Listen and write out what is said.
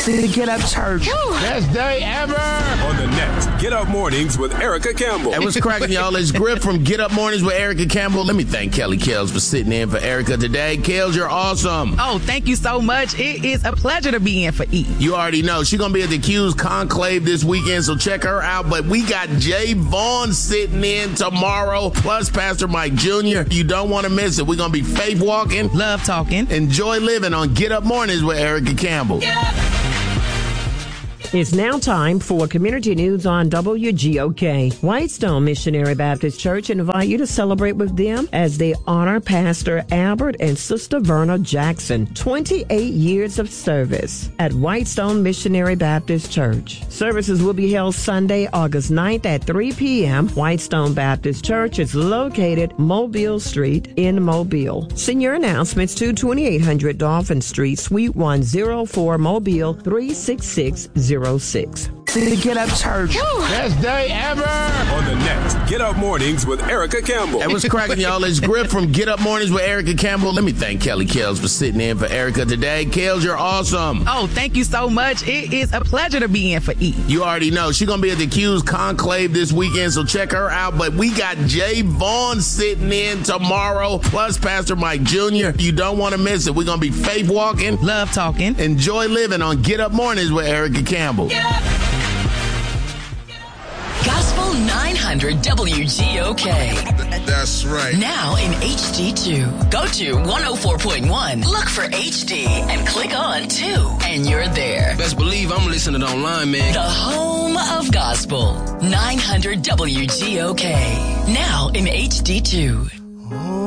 The Get Up Church. Best day ever. On the next Get Up Mornings with Erica Campbell. Hey, what's cracking, y'all? It's Griff from Get Up Mornings with Erica Campbell. Let me thank Kelly Kells for sitting in for Erica today. Kells, you're awesome. Oh, thank you so much. It is a pleasure to be in for E. You already know. She's going to be at the Q's Conclave this weekend, so check her out. But we got Jay Vaughn sitting in tomorrow, plus Pastor Mike Jr. You don't want to miss it. We're going to be faith walking, love talking, enjoy living on Get Up Mornings with Erica Campbell. It's now time for community news on WGOK. Whitestone Missionary Baptist Church invite you to celebrate with them as they honor Pastor Albert and Sister Verna Jackson, 28 years of service at Whitestone Missionary Baptist Church. Services will be held Sunday, August 9th at 3 p.m. Whitestone Baptist Church is located Mobile Street in Mobile. Senior announcements to 2800 Dolphin Street, Suite 104, Mobile 36606. The Get Up Church. Best day ever. On the next Get Up Mornings with Erica Campbell. Hey, what's cracking, y'all? It's Griff from Get Up Mornings with Erica Campbell. Let me thank Kelly Kells for sitting in for Erica today. Kells, you're awesome. Oh, thank you so much. It is a pleasure to be in for E. You already know. She's going to be at the Q's Conclave this weekend, so check her out. But we got Jay Vaughn sitting in tomorrow, plus Pastor Mike Jr. You don't want to miss it. We're going to be faith walking, love talking, enjoy living on Get Up Mornings with Erica Campbell. Gospel 900 WGOK. That's right. Now in HD2. Go to 104.1. Look for HD and click on 2. And you're there. Best believe I'm listening online, man. The home of gospel. 900 WGOK. Now in HD2.